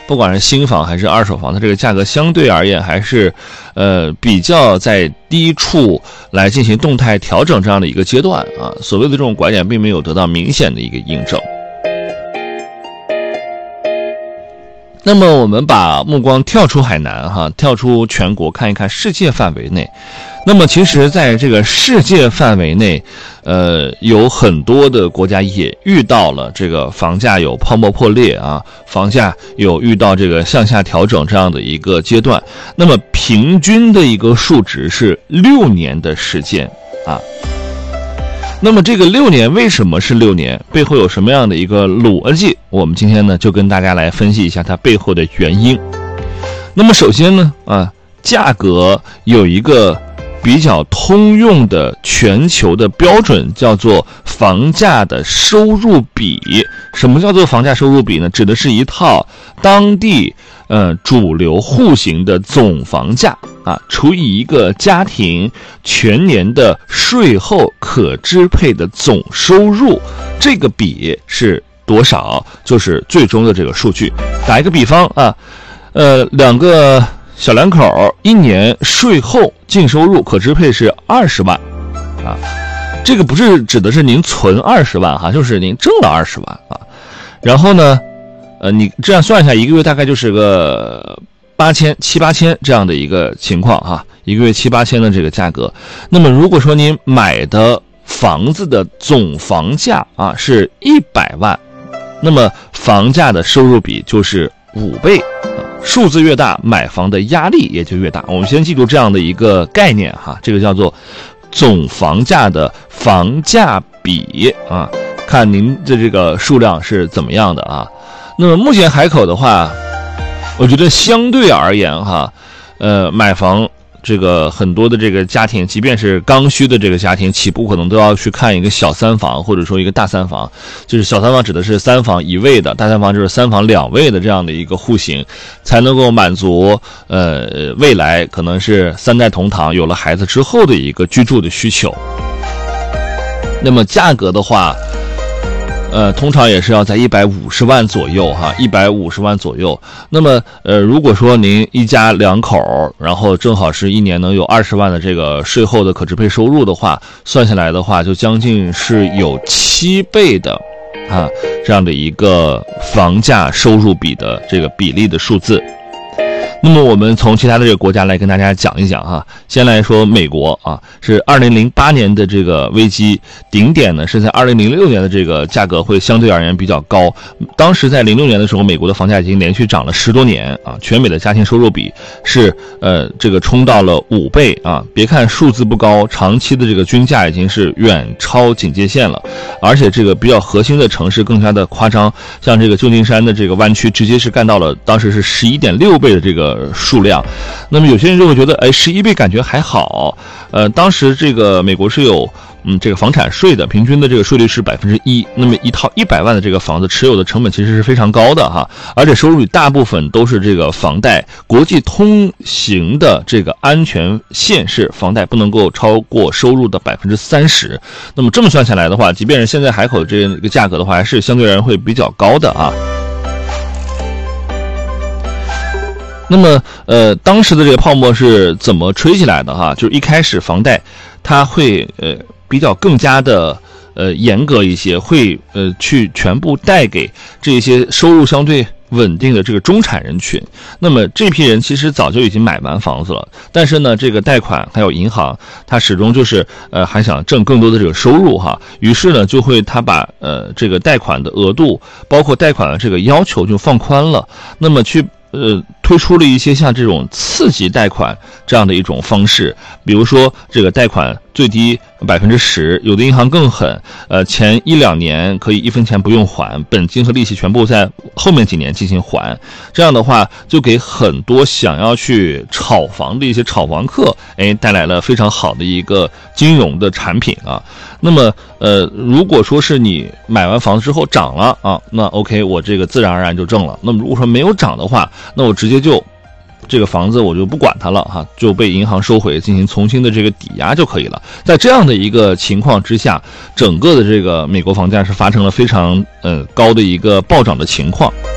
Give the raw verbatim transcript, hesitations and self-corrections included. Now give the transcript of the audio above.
不管是新房还是二手房，它这个价格相对而言还是呃比较在低处来进行动态调整这样的一个阶段啊。所谓的这种拐点并没有得到明显的一个印证。那么我们把目光跳出海南哈，跳出全国，看一看世界范围内。那么其实在这个世界范围内，呃，有很多的国家也遇到了这个房价有泡沫破裂啊，房价有遇到这个向下调整这样的一个阶段。那么平均的一个数值是六年的时间啊。那么这个六年为什么是六年？背后有什么样的一个逻辑？我们今天呢就跟大家来分析一下它背后的原因。那么首先呢，啊，价格有一个比较通用的全球的标准，叫做房价的收入比。什么叫做房价收入比呢？指的是一套当地呃主流户型的总房价啊，除以一个家庭全年的税后可支配的总收入，这个比是多少，就是最终的这个数据。打一个比方啊，呃，两个小两口一年税后净收入可支配是二十万啊，这个不是指的是您存二十万哈，就是您挣了二十万啊。然后呢，呃，你这样算一下，一个月大概就是个八千七八千这样的一个情况哈，一个月七八千的这个价格。那么如果说您买的房子的总房价啊是一百万，那么房价的收入比就是五倍。数字越大，买房的压力也就越大。我们先记住这样的一个概念哈，这个叫做总房价的房价比啊，看您的这个数量是怎么样的啊。那么目前海口的话，我觉得相对而言哈，呃，买房这个很多的这个家庭，即便是刚需的这个家庭，起步可能都要去看一个小三房，或者说一个大三房。就是小三房指的是三房一卫的，大三房就是三房两卫的这样的一个户型，才能够满足呃未来可能是三代同堂，有了孩子之后的一个居住的需求。那么价格的话，呃，通常也是要在一百五十万左右哈，一百五十万左右。那么，呃，如果说您一家两口，然后正好是一年能有二十万的这个税后的可支配收入的话，算下来的话，就将近是有七倍的啊这样的一个房价收入比的这个比例的数字。那么我们从其他的这个国家来跟大家讲一讲哈。先来说美国啊，是二零零八年的这个危机顶点呢，是在二零零六年的这个价格会相对而言比较高。当时在零六年的时候，美国的房价已经连续涨了十多年啊，全美的家庭收入比是呃这个冲到了五倍啊。别看数字不高，长期的这个均价已经是远超警戒线了，而且这个比较核心的城市更加的夸张，像这个旧金山的这个湾区，直接是干到了当时是十一点六倍的这个数量。那么有些人就会觉得，哎，十一倍感觉还好。呃，当时这个美国是有嗯这个房产税的，平均的这个税率是百分之一。那么一套一百万的这个房子持有的成本其实是非常高的哈，而且收入率大部分都是这个房贷。国际通行的这个安全线是房贷不能够超过收入的百分之三十。那么这么算下来的话，即便是现在海口这个价格的话，还是相对而言会比较高的啊。那么，呃，当时的这个泡沫是怎么吹起来的哈？就是一开始房贷，它会呃比较更加的呃严格一些，会呃去全部贷给这些收入相对稳定的这个中产人群。那么这批人其实早就已经买完房子了，但是呢，这个贷款还有银行，他始终就是呃还想挣更多的这个收入哈。于是呢，就会他把呃这个贷款的额度，包括贷款的这个要求就放宽了。那么去。呃，推出了一些像这种次级贷款这样的一种方式，比如说这个贷款最低百分之十，有的银行更狠，呃，前一两年可以一分钱不用还，本金和利息全部在后面几年进行还。这样的话，就给很多想要去炒房的一些炒房客，哎，带来了非常好的一个金融的产品啊。那么，呃，如果说是你买完房子之后涨了啊，那 OK， 我这个自然而然就挣了。那么如果说没有涨的话，那我直接就这个房子我就不管它了哈，就被银行收回，进行重新的这个抵押就可以了。在这样的一个情况之下，整个的这个美国房价是发生了非常呃高的一个暴涨的情况。